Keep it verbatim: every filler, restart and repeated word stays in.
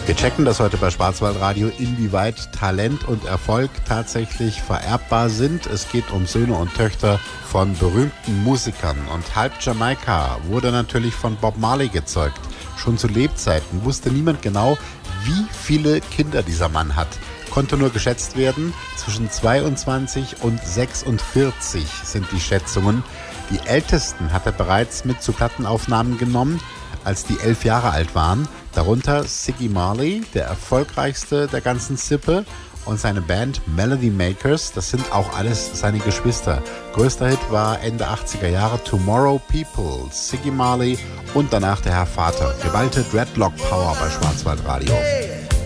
Wir checken das heute bei Schwarzwaldradio, inwieweit Talent und Erfolg tatsächlich vererbbar sind. Es geht um Söhne und Töchter von berühmten Musikern. Und halb Jamaika wurde natürlich von Bob Marley gezeugt. Schon zu Lebzeiten wusste niemand genau, wie viele Kinder dieser Mann hat. Konnte nur geschätzt werden, zwischen zweiundzwanzig und sechsundvierzig sind die Schätzungen. Die ältesten hat er bereits mit zu Plattenaufnahmen genommen, als die elf Jahre alt waren. Darunter Ziggy Marley, der erfolgreichste der ganzen Sippe, und seine Band Melody Makers. Das sind auch alles seine Geschwister. Größter Hit war Ende achtziger Jahre Tomorrow People, Ziggy Marley und danach der Herr Vater. Geballte Dreadlock Power bei Schwarzwaldradio.